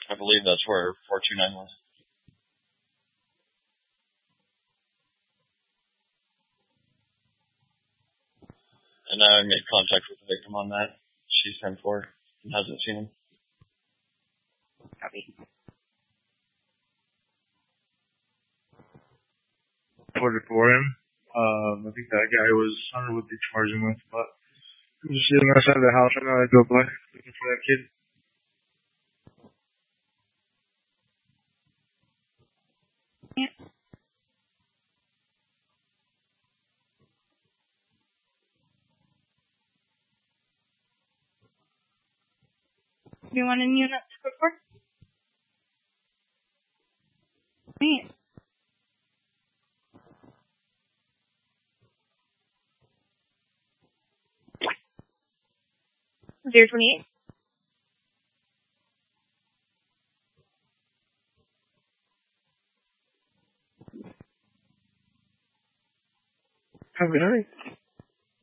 I believe that's where 429 was. And I made contact with the victim on that. She's 10-4 and hasn't seen him. Copy. 44 him. I think that guy was, I don't know what they charged him with, but he was just sitting outside the house right now. I go by looking for that kid. Yeah. Do you want a unit to go for? Me. 028. Have a good night.